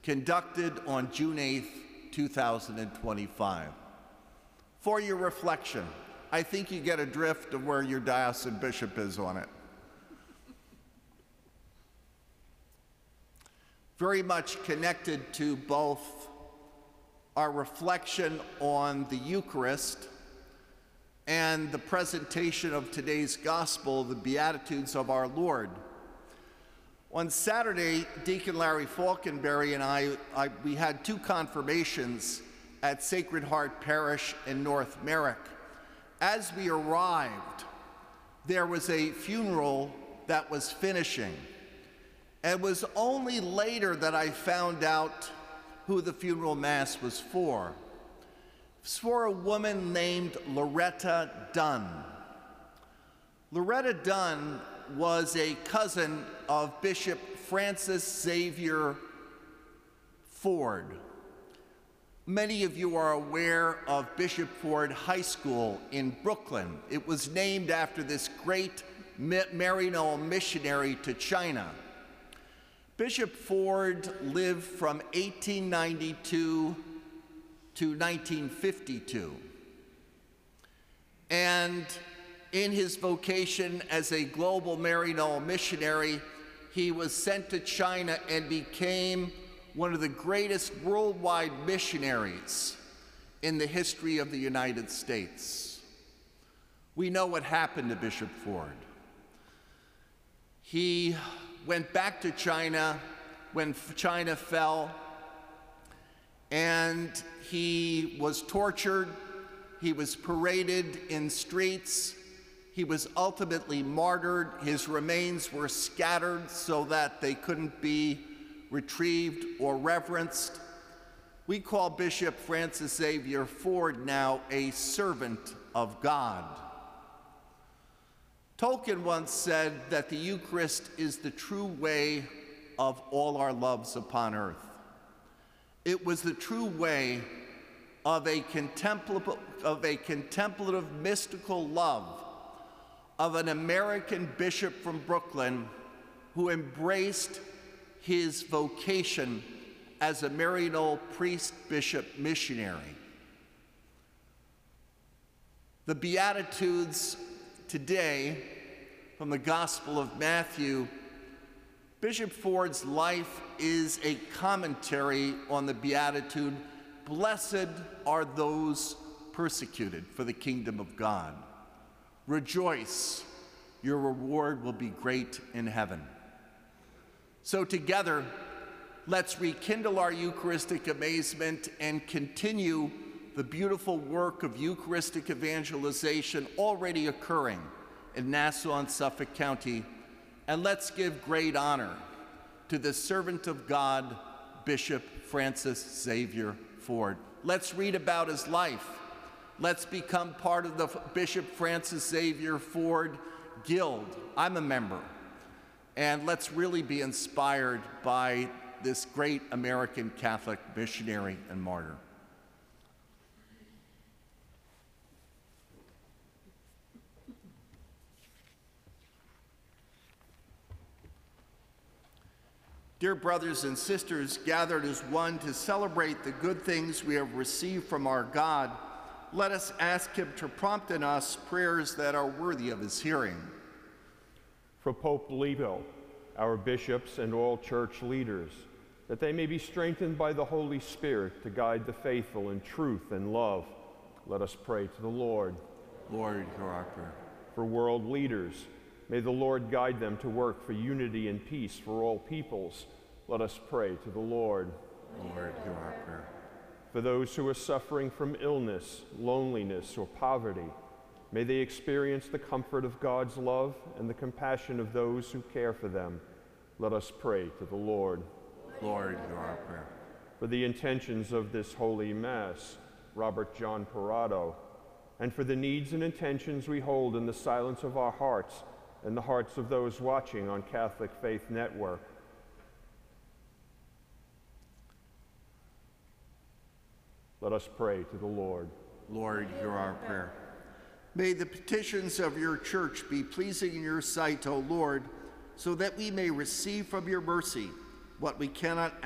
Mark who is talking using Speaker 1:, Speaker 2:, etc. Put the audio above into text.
Speaker 1: conducted on June 8th, 2025. For your reflection, I think you get a drift of where your diocesan bishop is on it. Very much connected to both our reflection on the Eucharist and the presentation of today's gospel, the Beatitudes of our Lord. On Saturday, Deacon Larry Falkenberry and we had two confirmations at Sacred Heart Parish in North Merrick. As we arrived, there was a funeral that was finishing. It was only later that I found out who the funeral mass was for. It's for a woman named Loretta Dunn. Loretta Dunn was a cousin of Bishop Francis Xavier Ford. Many of you are aware of Bishop Ford High School in Brooklyn. It was named after this great Maryknoll missionary to China. Bishop Ford lived from 1892 to 1952. And in his vocation as a global Maryknoll missionary, he was sent to China and became one of the greatest worldwide missionaries in the history of the United States. We know what happened to Bishop Ford. He went back to China when China fell, and he was tortured, he was paraded in streets, he was ultimately martyred, his remains were scattered so that they couldn't be retrieved or reverenced. We call Bishop Francis Xavier Ford now a servant of God. Tolkien once said that the Eucharist is the true way of all our loves upon earth. It was the true way of a contemplative, mystical love of an American bishop from Brooklyn who embraced his vocation as a Maryknoll priest, bishop, missionary. The Beatitudes today from the Gospel of Matthew, Bishop Ford's life is a commentary on the Beatitude, "Blessed are those persecuted for the kingdom of God. Rejoice, your reward will be great in heaven." So together, let's rekindle our Eucharistic amazement and continue the beautiful work of Eucharistic evangelization already occurring in Nassau and Suffolk County, and let's give great honor to the servant of God, Bishop Francis Xavier Ford. Let's read about his life. Let's become part of the Bishop Francis Xavier Ford Guild. I'm a member. And let's really be inspired by this great American Catholic missionary and martyr. Dear brothers and sisters, gathered as one to celebrate the good things we have received from our God, let us ask him to prompt in us prayers that are worthy of his hearing.
Speaker 2: For Pope Leo, our bishops and all church leaders, that they may be strengthened by the Holy Spirit to guide the faithful in truth and love, let us pray to the Lord.
Speaker 1: Lord, hear our prayer.
Speaker 2: For world leaders, may the Lord guide them to work for unity and peace for all peoples, let us pray to the Lord.
Speaker 1: Lord, hear our prayer.
Speaker 2: For those who are suffering from illness, loneliness, or poverty, may they experience the comfort of God's love and the compassion of those who care for them. Let us pray to the Lord.
Speaker 1: Lord, hear our prayer.
Speaker 2: For the intentions of this Holy Mass, Robert John Parado, and for the needs and intentions we hold in the silence of our hearts and the hearts of those watching on Catholic Faith Network. Let us pray to the Lord.
Speaker 1: Lord, hear our prayer. May the petitions of your church be pleasing in your sight, O Lord, so that we may receive from your mercy what we cannot